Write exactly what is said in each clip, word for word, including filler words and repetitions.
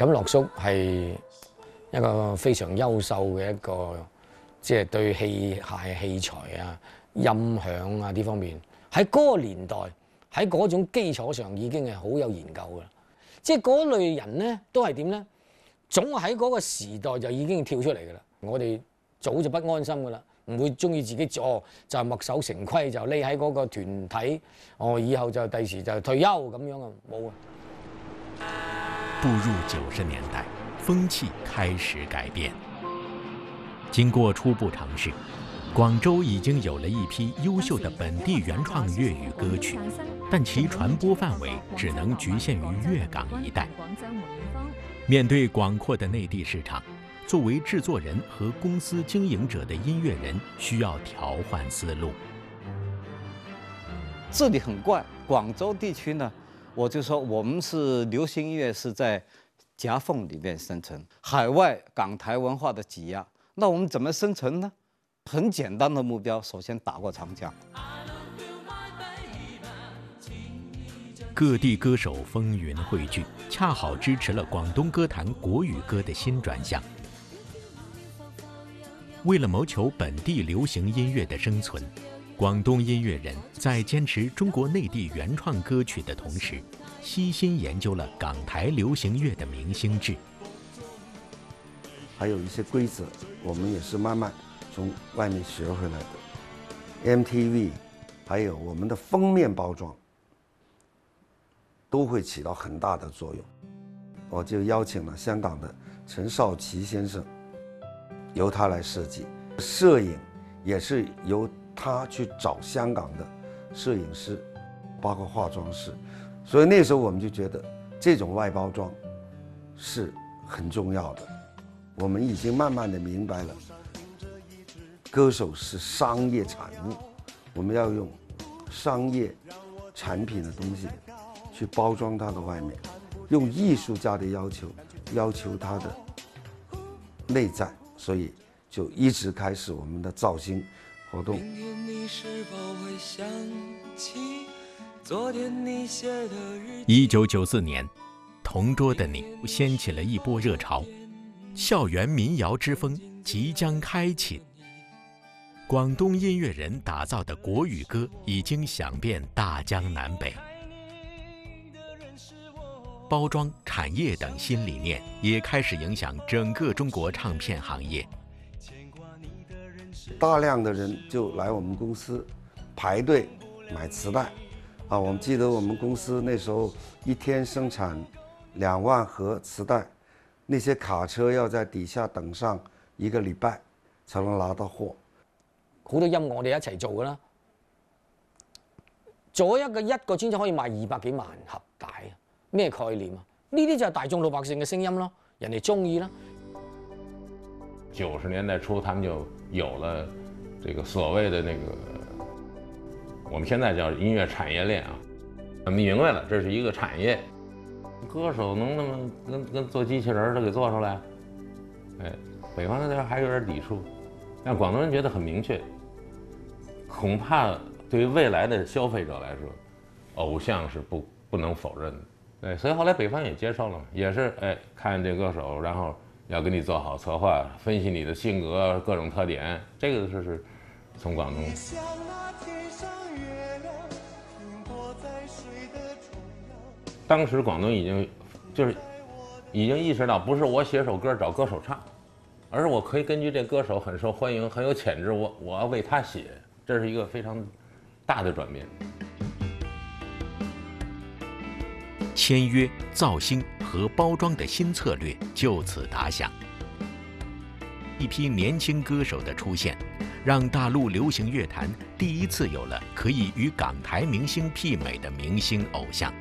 咁樂叔係一個非常優秀嘅一個，即係對器械器材啊、音響啊呢方面，喺嗰個年代喺嗰種基礎上已經係好有研究㗎啦。即係嗰類人咧，都係點咧？總喺嗰個時代就已經跳出嚟㗎啦。我哋早就不安心㗎啦，唔會中意自己哦就係墨守成規，就匿喺嗰個團體，哦以後就第時就退休咁樣啊，冇啊。 步入九十年代，風氣開始改變。經過初步嘗試，廣州已經有了一批優秀的本地原創粵語歌曲，但其傳播範圍只能局限於粵港一帶。面對廣闊的內地市場，作為製作人和公司經營者的音樂人需要調換思路。 這裡很怪，廣州地區呢，我就說我們是流行音樂是在夾縫裡面生存，海外港台文化的擠壓，那我們怎麼生存呢？很簡單的目標，首先打過長江。 各地歌手風雲匯聚，恰好支持了廣東歌壇國語歌的新轉向。為了謀求本地流行音樂的生存，廣東音樂人在堅持中國內地原創歌曲的同時，悉心研究了港台流行樂的明星制。 還有一些規則，我們也是慢慢從外面學回來的。M T V， 還有我們的封面包裝，都會起到很大的作用。我就邀請了香港的陳少琪先生，由他來設計，攝影也是由他去找香港的攝影師，包括化妝師。所以那時候我們就覺得這種外包裝是很重要的。我們已經慢慢的明白了，歌手是商業產物，我們要用商業產品的東西去包裝它的外面，用藝術家的要求要求它的內在，所以就一直開始我們的造星活動。 一九九四年，同桌的你掀起了一波熱潮，校園民謠之風即將開啟。廣東音樂人打造的國語歌已經響遍大江南北。包裝、產業等新理念也開始影響整個中國唱片行業。 大量的人就來我們公司排隊買磁帶啊！我們記得我們公司那時候一天生產兩萬盒磁帶，那些卡車要在底下等上一個禮拜才能拿到貨。 好多音樂我哋一齊做㗎啦，做一個一個專輯可以賣二百幾萬盒帶，咩概念啊？呢啲就係大眾老百姓嘅聲音咯，人哋中意啦。 九十年代初，他們就有了這個所謂的那個，我們現在叫音樂產業鏈啊。他們明白了，這是一個產業。歌手能那麼跟跟做機器人都給做出來，哎，北方那邊還有點抵觸，但廣東人覺得很明確。恐怕對於未來的消費者來說，偶像是不不能否認的。對，所以後來北方也接受了，也是哎看這歌手，然後要給你做好策劃，分析你的性格各種特點，這個是是從廣東。當時廣東已經就是已經意識到，不是我寫首歌找歌手唱，而是我可以根據這歌手很受歡迎、很有潛質，我我要為他寫，這是一個非常大的轉變。 簽約、造星和包裝的新策略就此打響。一批年輕歌手的出現，讓大陸流行樂壇第一次有了可以與港台明星媲美的明星偶像。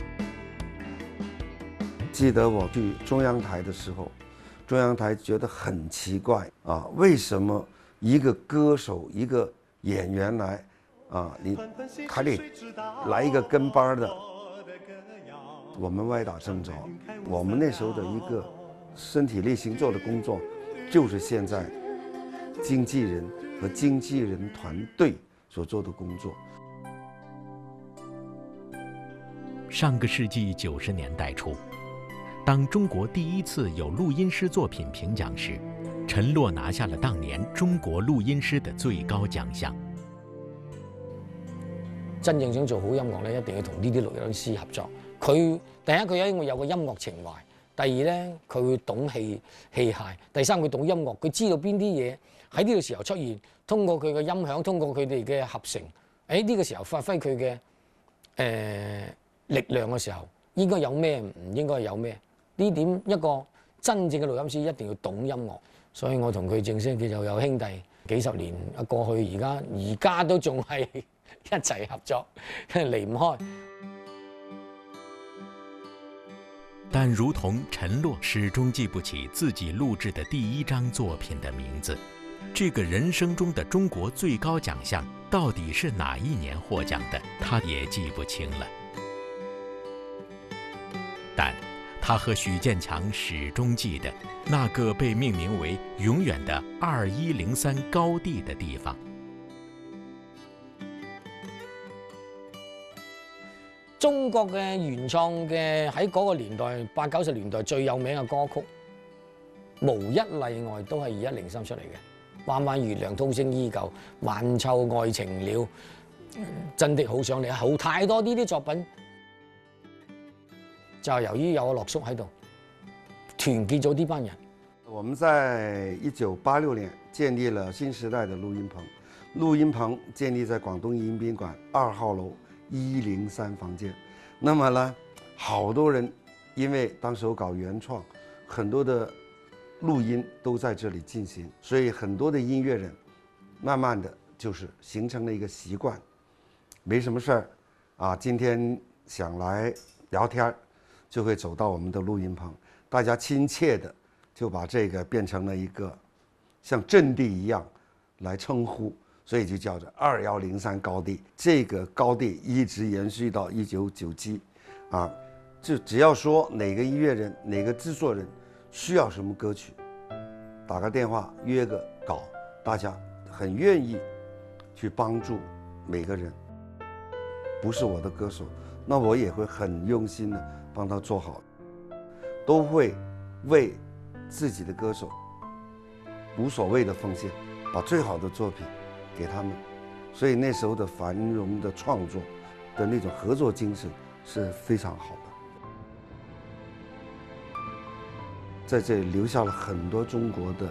記得我去中央台的時候，中央台覺得很奇怪啊，為什麼一個歌手、一個演員來啊，你還得來一個跟班的？我們歪打正着，我們那時候的一個身體力行做的工作，就是現在經紀人和經紀人團隊所做的工作。 上個世紀九十年代初， 当中国第一次有录音师作品评奖时，陈洛拿下了当年中國錄音師的最高獎項。 真正想做好音樂咧，一定要同呢啲錄音師合作。佢第一佢因為有個音樂情懷，第二咧佢會懂器器械，第三佢懂音樂，佢知道邊啲嘢喺呢個時候出現，通過佢嘅音響，通過佢哋嘅合成，喺呢個時候發揮佢嘅誒力量嘅時候，應該有咩唔應該有咩？呢點一個真正嘅錄音師一定要懂音樂。所以我同佢正式叫做有兄弟，幾十年啊過去，而家而家都仲係一齊合作，離唔開。 但如同陳洛始終記不起自己錄製的第一張作品的名字，這個人生中的中國最高獎項到底是哪一年獲獎的，他也記不清了。但他和許建強始終記得那個被命名為永遠的二一零三高地的地方。 中國嘅原創嘅喺嗰個年代八九十年代最有名嘅歌曲，無一例外都係二一零三出嚟嘅。彎彎月亮濤聲依舊，晚秋愛情了，真的好想你，好太多呢啲作品。就由於有樂叔喺度，團結咗呢班人。 我們在一九八六年建立了新時代的錄音棚，錄音棚建立在廣東迎賓館二號樓一零三房間。那麼呢，好多人因為當時搞原創，很多的錄音都在這裡進行，所以很多的音樂人慢慢的就是形成了一個習慣，沒什麼事兒啊，今天想來聊天，就會走到我們的錄音棚，大家親切的就把這個變成了一個像陣地一樣來稱呼，所以就叫做二幺零三高地。這個高地一直延續到一九九七，啊，就只要說哪個音樂人、哪個製作人需要什麼歌曲，打個電話約個稿，大家很願意去幫助每個人。不是我的歌手，那我也會很用心的幫他做好，都會為自己的歌手無所謂的奉獻，把最好的作品給他們。所以那時候的繁榮的創作的那種合作精神是非常好的，在這裡留下了很多中國的